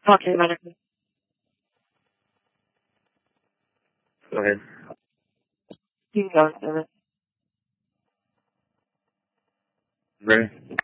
talking about it. Go ahead. You can go into it. Ready?